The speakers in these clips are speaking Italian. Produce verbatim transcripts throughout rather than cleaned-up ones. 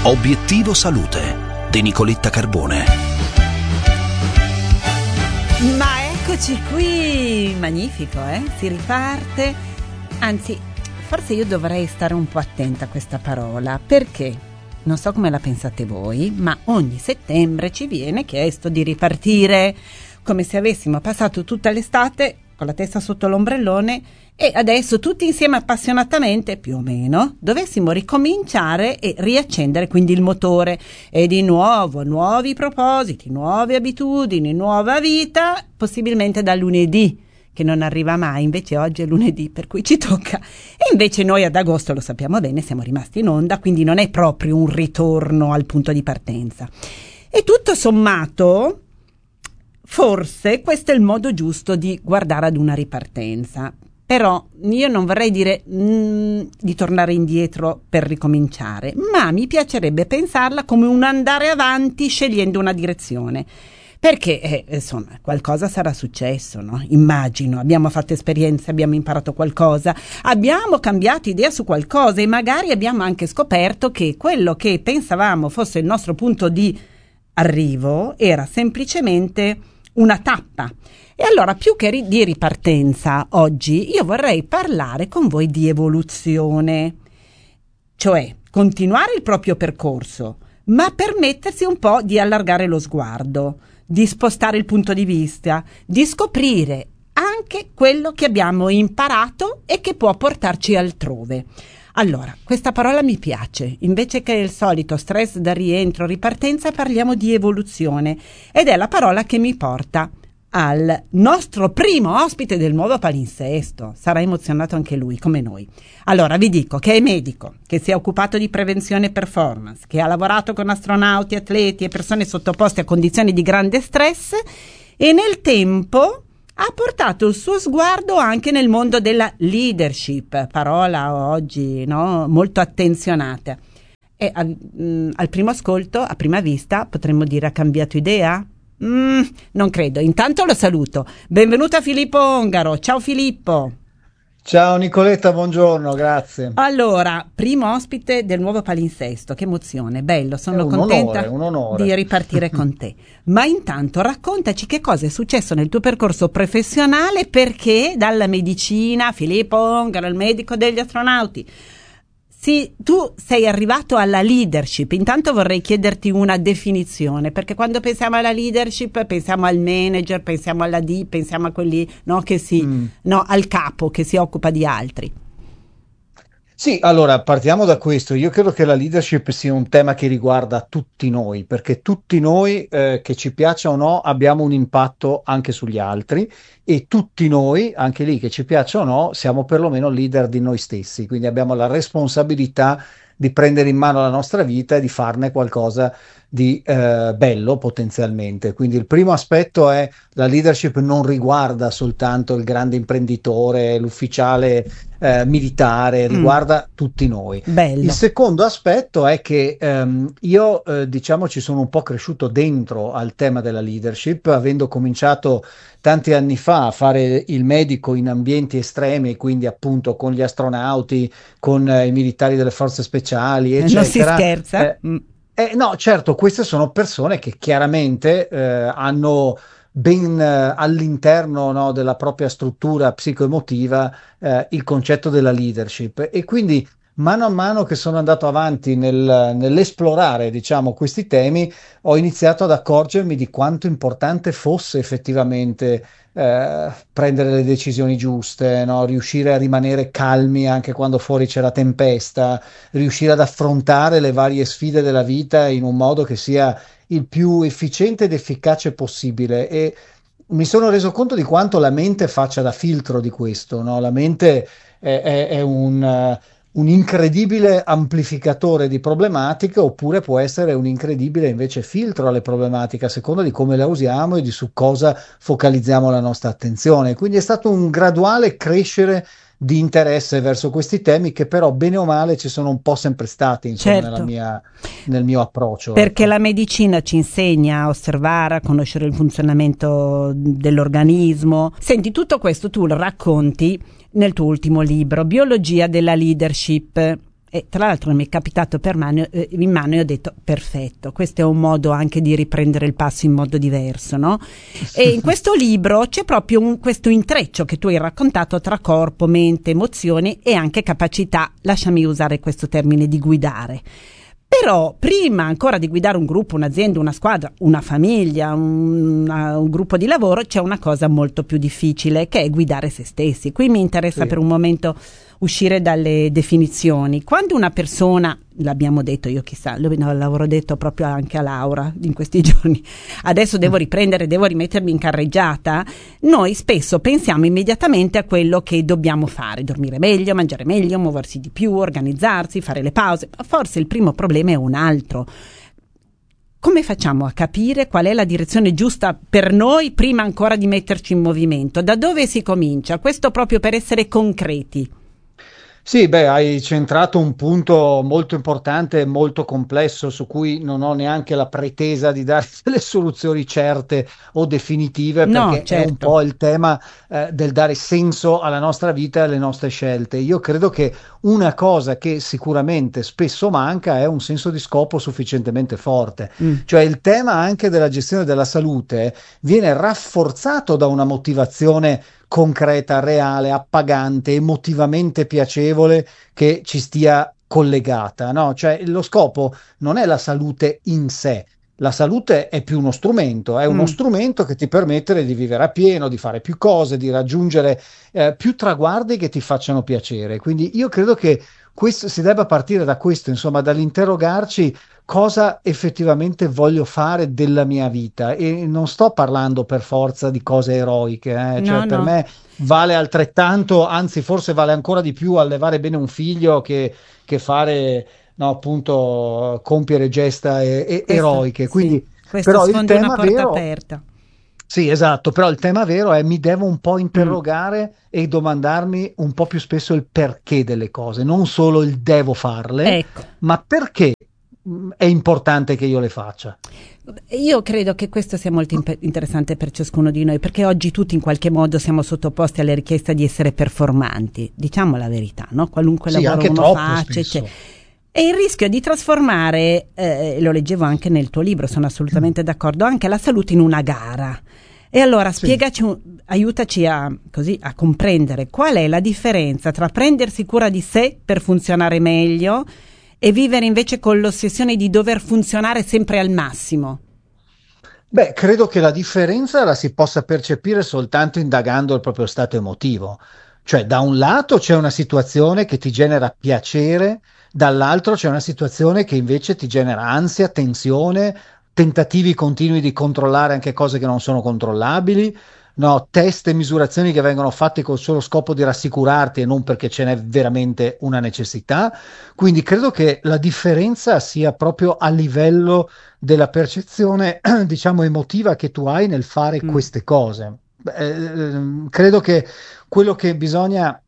Obiettivo Salute di Nicoletta Carbone. Ma eccoci qui, magnifico, eh? Si riparte. Anzi, forse io dovrei stare un po' attenta a questa parola, perché non so come la pensate voi, ma ogni settembre ci viene chiesto di ripartire, come se avessimo passato tutta l'estate con la testa sotto l'ombrellone e adesso tutti insieme appassionatamente, più o meno, dovessimo ricominciare e riaccendere quindi il motore. E di nuovo, nuovi propositi, nuove abitudini, nuova vita, possibilmente da lunedì, che non arriva mai. Invece oggi è lunedì, per cui ci tocca. E invece noi ad agosto, lo sappiamo bene, siamo rimasti in onda, quindi non è proprio un ritorno al punto di partenza. E tutto sommato, forse questo è il modo giusto di guardare ad una ripartenza. Però io non vorrei dire mm, di tornare indietro per ricominciare, ma mi piacerebbe pensarla come un andare avanti scegliendo una direzione. Perché, eh, insomma, qualcosa sarà successo, no? Immagino, abbiamo fatto esperienze, abbiamo imparato qualcosa, abbiamo cambiato idea su qualcosa e magari abbiamo anche scoperto che quello che pensavamo fosse il nostro punto di arrivo era semplicemente una tappa. E allora, più che ri- di ripartenza oggi, io vorrei parlare con voi di evoluzione, cioè continuare il proprio percorso, ma permettersi un po' di allargare lo sguardo, di spostare il punto di vista, di scoprire anche quello che abbiamo imparato e che può portarci altrove. Allora, questa parola mi piace. Invece che il solito stress da rientro, ripartenza, parliamo di evoluzione, ed è la parola che mi porta al nostro primo ospite del nuovo palinsesto. Sarà emozionato anche lui, come noi. Allora, vi dico che è medico, che si è occupato di prevenzione e performance, che ha lavorato con astronauti, atleti e persone sottoposte a condizioni di grande stress e nel tempo ha portato il suo sguardo anche nel mondo della leadership, parola oggi, no, molto attenzionata. E a, mh, al primo ascolto, a prima vista, potremmo dire ha cambiato idea? Mm, non credo. Intanto lo saluto. Benvenuto a Filippo Ongaro. Ciao Filippo. Ciao Nicoletta, buongiorno, grazie. Allora, primo ospite del nuovo palinsesto, che emozione, bello, sono un contenta onore, un onore. di ripartire con te. Ma intanto raccontaci che cosa è successo nel tuo percorso professionale, perché dalla medicina, Filippo Ongaro, il medico degli astronauti, sì, tu sei arrivato alla leadership. Intanto vorrei chiederti una definizione, perché quando pensiamo alla leadership pensiamo al manager, pensiamo alla D, pensiamo a quelli, no, che si, mm. no, al capo che si occupa di altri. Sì, allora partiamo da questo. Io credo che la leadership sia un tema che riguarda tutti noi, perché tutti noi, eh, che ci piaccia o no, abbiamo un impatto anche sugli altri e tutti noi, anche lì che ci piaccia o no, siamo perlomeno leader di noi stessi, quindi abbiamo la responsabilità di prendere in mano la nostra vita e di farne qualcosa di eh, bello potenzialmente. Quindi il primo aspetto è la leadership non riguarda soltanto il grande imprenditore, l'ufficiale eh, militare, riguarda mm. tutti noi. Bello. Il secondo aspetto è che ehm, io eh, diciamo ci sono un po' cresciuto dentro al tema della leadership, avendo cominciato tanti anni fa a fare il medico in ambienti estremi, quindi appunto con gli astronauti, con eh, i militari delle forze speciali, eccetera. Non si scherza. Eh, mm. Eh, no, certo, queste sono persone che chiaramente eh, hanno ben eh, all'interno, no, della propria struttura psicoemotiva eh, il concetto della leadership, e quindi mano a mano che sono andato avanti nel, nell'esplorare, diciamo, questi temi, ho iniziato ad accorgermi di quanto importante fosse effettivamente eh, prendere le decisioni giuste, no? Riuscire a rimanere calmi anche quando fuori c'è la tempesta, riuscire ad affrontare le varie sfide della vita in un modo che sia il più efficiente ed efficace possibile. E mi sono reso conto di quanto la mente faccia da filtro di questo, no? La mente è, è, è un... Uh, un incredibile amplificatore di problematiche, oppure può essere un incredibile invece filtro alle problematiche, a seconda di come la usiamo e di su cosa focalizziamo la nostra attenzione. Quindi è stato un graduale crescere di interesse verso questi temi, che però bene o male ci sono un po' sempre stati, insomma, certo. nella mia, nel mio approccio. Perché ecco. La medicina ci insegna a osservare, a conoscere il funzionamento dell'organismo. Senti, tutto questo tu lo racconti nel tuo ultimo libro, Biologia della leadership, E tra l'altro mi è capitato per mano, eh, in mano e ho detto perfetto, questo è un modo anche di riprendere il passo in modo diverso, no? E in questo libro c'è proprio un, questo intreccio che tu hai raccontato tra corpo, mente, emozioni e anche capacità, lasciami usare questo termine, di guidare. Però prima ancora di guidare un gruppo, un'azienda, una squadra, una famiglia, un, una, un gruppo di lavoro, c'è una cosa molto più difficile, che è guidare se stessi. Qui mi interessa Sì. per un momento uscire dalle definizioni. Quando una persona, l'abbiamo detto, io chissà, lo- no, l'avrò detto proprio anche a Laura in questi giorni, adesso devo riprendere, devo rimettermi in carreggiata, noi spesso pensiamo immediatamente a quello che dobbiamo fare: dormire meglio, mangiare meglio, muoversi di più, organizzarsi, fare le pause. Ma forse il primo problema è un altro. Come facciamo a capire qual è la direzione giusta per noi prima ancora di metterci in movimento? Da dove si comincia? Questo proprio per essere concreti. Sì, beh, hai centrato un punto molto importante e molto complesso su cui non ho neanche la pretesa di dare delle soluzioni certe o definitive, No, perché è un certo. po' il tema eh, del dare senso alla nostra vita e alle nostre scelte. Io credo che una cosa che sicuramente spesso manca è un senso di scopo sufficientemente forte. Mm. Cioè il tema anche della gestione della salute viene rafforzato da una motivazione concreta, reale, appagante, emotivamente piacevole che ci stia collegata, no? Cioè lo scopo non è la salute in sé. La salute è più uno strumento, è uno Mm. strumento che ti permette di vivere a pieno, di fare più cose, di raggiungere eh, più traguardi che ti facciano piacere. Quindi io credo che questo, si debba partire da questo, insomma, dall'interrogarci cosa effettivamente voglio fare della mia vita, e non sto parlando per forza di cose eroiche, eh. No, Cioè per no. me vale altrettanto, anzi forse vale ancora di più allevare bene un figlio che, che fare, no, appunto, compiere gesta e- e- Questo, eroiche. sì, Quindi, questo però il sfondi una tema porta vero, aperta. sì, esatto, però il tema vero è mi devo un po' Mm. interrogare e domandarmi un po' più spesso il perché delle cose, non solo il devo farle, Ecco, ma perché mh, è importante che io le faccia. io credo che questo sia molto imp- interessante per ciascuno di noi, perché oggi tutti in qualche modo siamo sottoposti alle richieste di essere performanti, diciamo la verità, no? Qualunque Sì, lavoro anche uno troppo faccia, spesso. eccetera. E il rischio di trasformare, eh, lo leggevo anche nel tuo libro, sono assolutamente d'accordo, anche la salute in una gara. E allora Sì. spiegaci, un- aiutaci a, così, a comprendere qual è la differenza tra prendersi cura di sé per funzionare meglio e vivere invece con l'ossessione di dover funzionare sempre al massimo. Beh, credo che la differenza la si possa percepire soltanto indagando il proprio stato emotivo. Cioè, da un lato c'è una situazione che ti genera piacere, dall'altro c'è una situazione che invece ti genera ansia, tensione, tentativi continui di controllare anche cose che non sono controllabili, no, test e misurazioni che vengono fatte col solo scopo di rassicurarti e non perché ce n'è veramente una necessità. Quindi credo che la differenza sia proprio a livello della percezione, diciamo, emotiva che tu hai nel fare Mm. queste cose. Beh, ehm, credo che quello che bisogna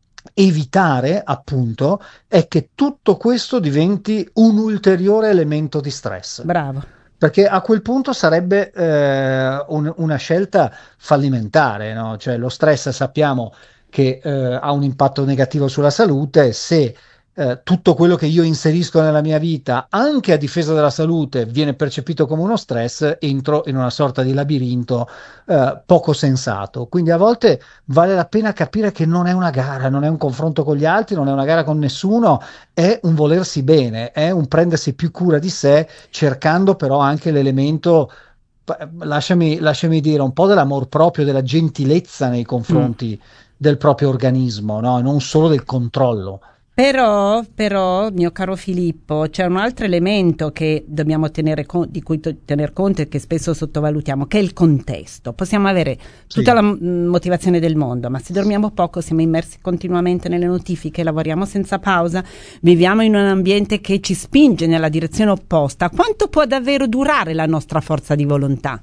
evitare, appunto, è che tutto questo diventi un ulteriore elemento di stress. Bravo. Perché a quel punto sarebbe eh, un- una scelta fallimentare, no? Cioè lo stress sappiamo che eh, ha un impatto negativo sulla salute. Se eh, tutto quello che io inserisco nella mia vita, anche a difesa della salute, viene percepito come uno stress, entro in una sorta di labirinto eh, poco sensato. Quindi a volte vale la pena capire che non è una gara, non è un confronto con gli altri, non è una gara con nessuno, è un volersi bene, è un prendersi più cura di sé, cercando però anche l'elemento, pa- lasciami, lasciami dire, un po' dell'amor proprio, della gentilezza nei Mm. confronti del proprio organismo, no? Non solo del controllo. Però, però, mio caro Filippo, c'è un altro elemento che dobbiamo tenere con- di cui to- tener conto e che spesso sottovalutiamo, che è il contesto. Possiamo avere tutta Sì. la m- motivazione del mondo, ma se dormiamo poco, siamo immersi continuamente nelle notifiche, lavoriamo senza pausa, viviamo in un ambiente che ci spinge nella direzione opposta, quanto può davvero durare la nostra forza di volontà?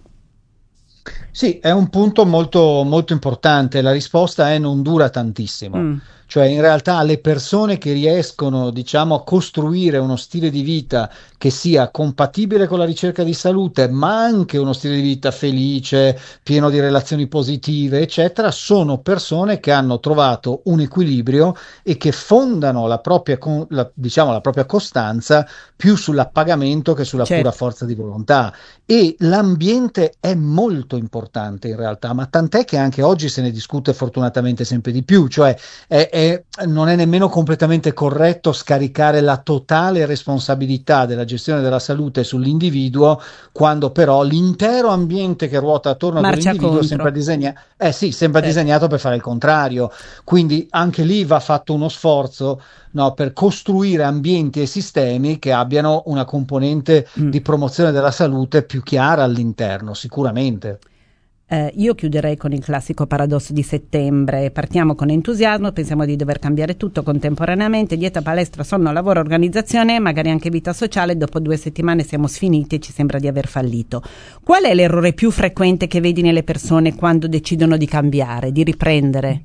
Sì, è un punto molto, molto importante. La risposta è non dura tantissimo. Mm. cioè in realtà le persone che riescono, diciamo, a costruire uno stile di vita che sia compatibile con la ricerca di salute, ma anche uno stile di vita felice, pieno di relazioni positive, eccetera, sono persone che hanno trovato un equilibrio e che fondano la propria, la, diciamo, la propria costanza più sull'appagamento che sulla certo. pura forza di volontà. E l'ambiente è molto importante in realtà, ma tant'è che anche oggi se ne discute fortunatamente sempre di più, cioè è, è, non è nemmeno completamente corretto scaricare la totale responsabilità della gestione della salute sull'individuo, quando però l'intero ambiente che ruota attorno Marcia all'individuo contro. sembra, disegna- eh sì, sembra certo. disegnato per fare il contrario. Quindi anche lì va fatto uno sforzo, no, per costruire ambienti e sistemi che abbiano una componente Mm. di promozione della salute più chiara all'interno, sicuramente. Eh, io chiuderei con il classico paradosso di settembre: partiamo con entusiasmo, pensiamo di dover cambiare tutto contemporaneamente, dieta, palestra, sonno, lavoro, organizzazione, magari anche vita sociale, dopo due settimane siamo sfiniti e ci sembra di aver fallito. Qual è l'errore più frequente che vedi nelle persone quando decidono di cambiare, di riprendere?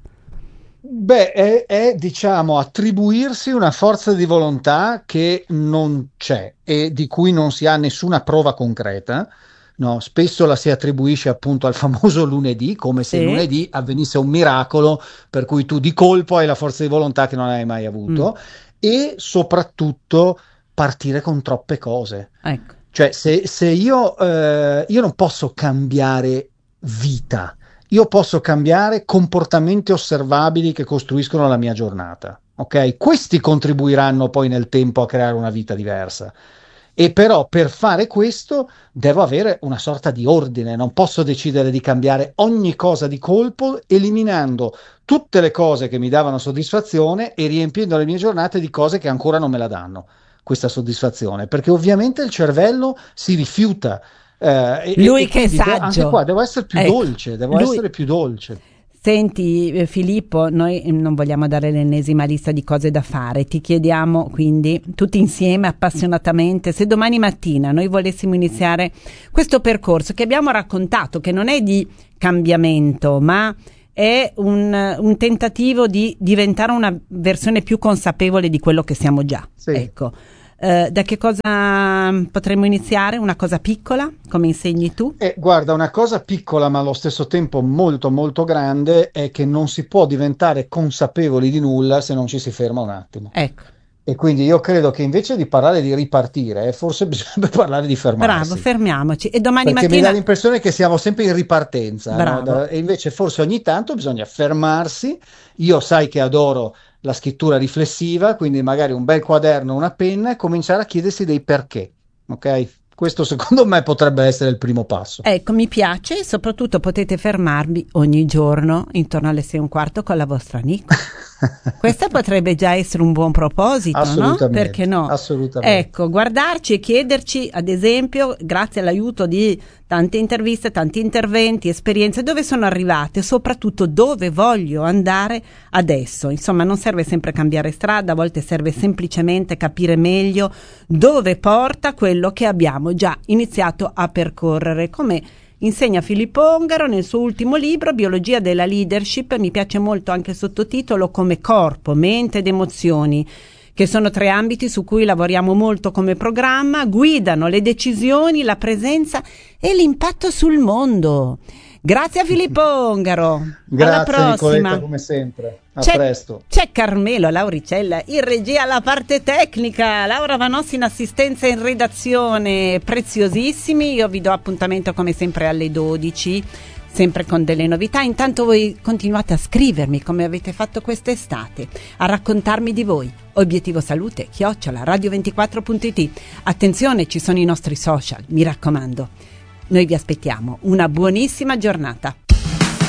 Beh, è, è, diciamo, attribuirsi una forza di volontà che non c'è e di cui non si ha nessuna prova concreta. No, spesso la si attribuisce appunto al famoso lunedì, come se Sì. lunedì avvenisse un miracolo per cui tu di colpo hai la forza di volontà che non hai mai avuto, mm. e soprattutto partire con troppe cose. Ecco. Cioè, se, se io, eh, io non posso cambiare vita, io posso cambiare comportamenti osservabili che costruiscono la mia giornata, ok? Questi contribuiranno poi nel tempo a creare una vita diversa. E però per fare questo devo avere una sorta di ordine, non posso decidere di cambiare ogni cosa di colpo, eliminando tutte le cose che mi davano soddisfazione e riempiendo le mie giornate di cose che ancora non me la danno questa soddisfazione, perché ovviamente il cervello si rifiuta. Eh, Lui e, che e è saggio. Anche qua devo essere più ecco, dolce, devo lui... essere più dolce. Senti eh, Filippo, noi non vogliamo dare l'ennesima lista di cose da fare, ti chiediamo quindi tutti insieme appassionatamente se domani mattina noi volessimo iniziare questo percorso che abbiamo raccontato, che non è di cambiamento ma è un, un tentativo di diventare una versione più consapevole di quello che siamo già. Sì. Ecco. Uh, da che cosa potremmo iniziare? Una cosa piccola, come insegni tu? Eh, guarda, una cosa piccola ma allo stesso tempo molto molto grande è che non si può diventare consapevoli di nulla se non ci si ferma un attimo. Ecco. E quindi io credo che invece di parlare di ripartire, forse bisogna parlare di fermarsi. Bravo, fermiamoci. E domani Perché mattina... mi dà l'impressione che siamo sempre in ripartenza, no? Bravo. E invece forse ogni tanto bisogna fermarsi. Io sai che adoro la scrittura riflessiva, quindi magari un bel quaderno, una penna e cominciare a chiedersi dei perché, ok? Questo secondo me potrebbe essere il primo passo. Ecco, mi piace, e soprattutto potete fermarvi ogni giorno intorno alle sei e un quarto con la vostra Nico. Questo potrebbe già essere un buon proposito, assolutamente, no? Perché no? Assolutamente. Ecco, guardarci e chiederci, ad esempio, grazie all'aiuto di tante interviste, tanti interventi, esperienze, dove sono arrivate, soprattutto dove voglio andare adesso. Insomma, non serve sempre cambiare strada, a volte serve semplicemente capire meglio dove porta quello che abbiamo già iniziato a percorrere, come insegna Filippo Ongaro nel suo ultimo libro Biologia della leadership. Mi piace molto anche il sottotitolo, come corpo, mente ed emozioni, che sono tre ambiti su cui lavoriamo molto come programma, guidano le decisioni, la presenza e l'impatto sul mondo. Grazie a Filippo Ongaro. Grazie, alla prossima. Nicoletta, come sempre. A c'è, presto. C'è Carmelo Lauricella in regia, alla parte tecnica, Laura Vanossi in assistenza e in redazione, preziosissimi. Io vi do appuntamento come sempre alle dodici, sempre con delle novità. Intanto voi continuate a scrivermi come avete fatto quest'estate, a raccontarmi di voi. Obiettivo Salute chiocciola radio ventiquattro punto it. Attenzione, ci sono i nostri social, mi raccomando. Noi vi aspettiamo. Una buonissima giornata.